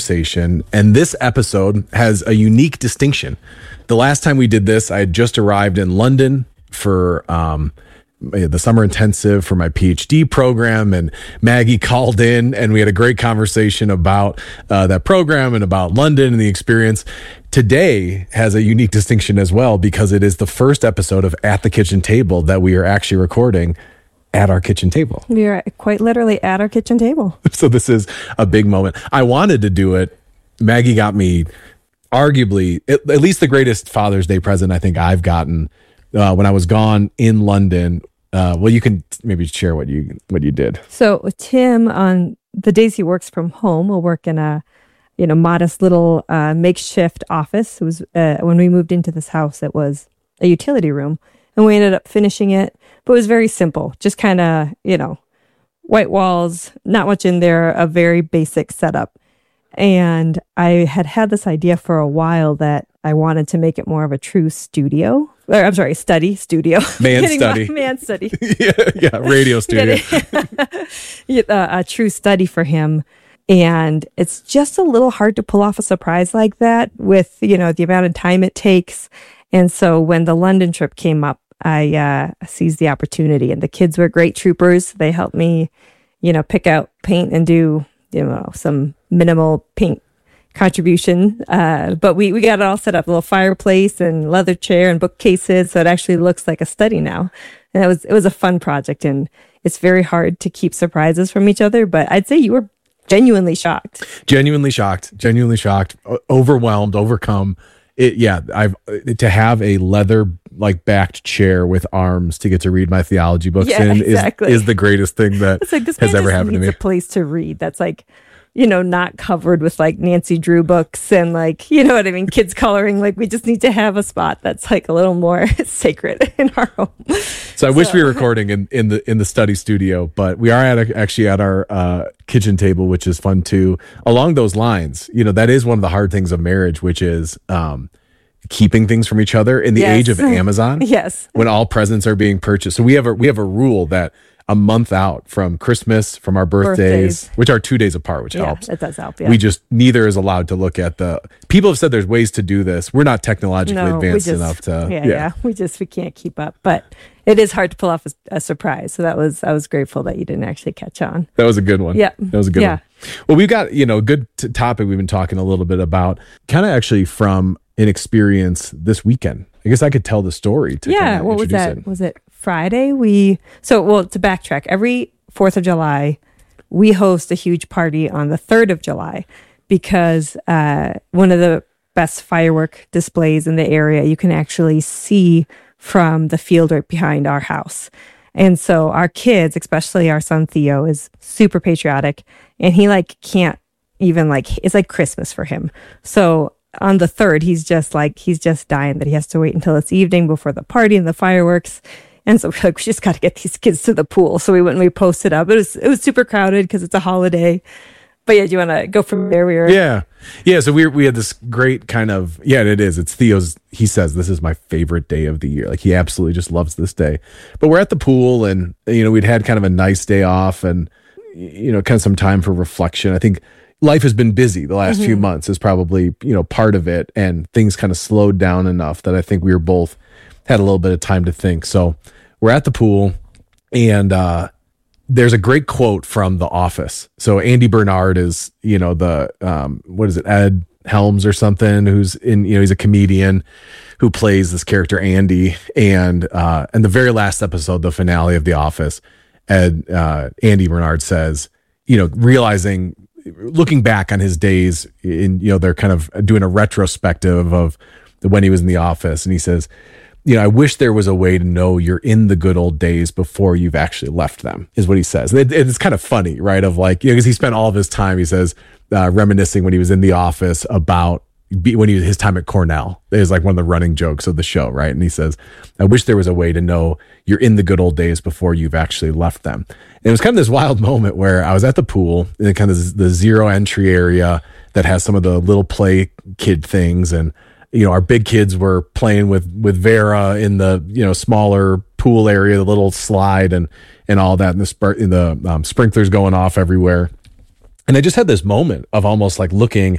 conversation. And this episode has a unique distinction. The last time we did this, I had just arrived in London for the summer intensive for my PhD program, and Maggie called in and we had a great conversation about that program and about London and the experience. Today has a unique distinction as well, because it is the first episode of At the Kitchen Table that we are actually recording at our kitchen table. We are quite literally at our kitchen table. So this is a big moment. I wanted to do it. Maggie got me arguably at least the greatest Father's Day present I think I've gotten when I was gone in London. Well, you can maybe share what you did. So Tim, on the days he works from home, will work in a modest little makeshift office. It was when we moved into this house, it was a utility room, and we ended up finishing it. But it was very simple, just kind of white walls, not much in there, a very basic setup. And I had this idea for a while that I wanted to make it more of a true studio. Or, I'm sorry, study. Man study. Man study. yeah, radio studio. A true study for him. And it's just a little hard to pull off a surprise like that with, the amount of time it takes. And so when the London trip came up, I seized the opportunity. And the kids were great troopers. They helped me, pick out paint and do, some minimal paint contribution, but we got it all set up, a little fireplace and leather chair and bookcases, so it actually looks like a study now. And it was a fun project, and it's very hard to keep surprises from each other, but I'd say you were genuinely shocked, overwhelmed, overcome. To have a leather backed chair with arms to get to read my theology books is the greatest thing that has ever happened to me. It's a place to read that's not covered with Nancy Drew books and what I mean, kids coloring. We just need to have a spot that's a little more sacred in our home. So I wish we were recording in the study studio, but we are actually at our kitchen table, which is fun too. Along those lines, that is one of the hard things of marriage, which is keeping things from each other in the age of Amazon. Yes, when all presents are being purchased. So we have a rule that a month out from Christmas, from our birthdays, which are 2 days apart, which helps. It does help. Yeah. We just, neither is allowed to look at people have said there's ways to do this. We're not technologically advanced enough to. We can't keep up, but it is hard to pull off a surprise. So I was grateful that you didn't actually catch on. That was a good one. Yeah. That was a good one. Well, we've got, a good topic we've been talking a little bit about, kind of actually from an experience this weekend. I guess I could tell the story to what was that? Was it Friday? To backtrack, every 4th of July, we host a huge party on the 3rd of July because one of the best firework displays in the area, you can actually see from the field right behind our house. And so our kids, especially our son Theo, is super patriotic, and he can't even it's like Christmas for him. So on the 3rd, he's just dying that he has to wait until it's evening before the party and the fireworks. And so we just got to get these kids to the pool. So we went and we posted up. It was super crowded because it's a holiday. But do you want to go from there? Yeah. So we had this great kind of, it is. It's Theo's. He says, this is my favorite day of the year. He absolutely just loves this day. But we're at the pool and, we'd had kind of a nice day off and, kind of some time for reflection. I think life has been busy the last few months is probably, part of it. And things kind of slowed down enough that I think we were both had a little bit of time to think. So we're at the pool and there's a great quote from The Office. So Andy Bernard is, Ed Helms or something, who's in, he's a comedian who plays this character Andy. And the very last episode, the finale of The Office, Andy Bernard says, looking back on his days they're kind of doing a retrospective of when he was in the office. And he says, I wish there was a way to know you're in the good old days before you've actually left them, is what he says. It's kind of funny, right? Of because he spent all of his time, he says, reminiscing when he was in the office about his time at Cornell. It was one of the running jokes of the show, right? And he says, I wish there was a way to know you're in the good old days before you've actually left them. And it was kind of this wild moment where I was at the pool in kind of the zero entry area that has some of the little play kid things. And, our big kids were playing with Vera in the, smaller pool area, the little slide and all that. And the sprinklers going off everywhere. And I just had this moment of almost looking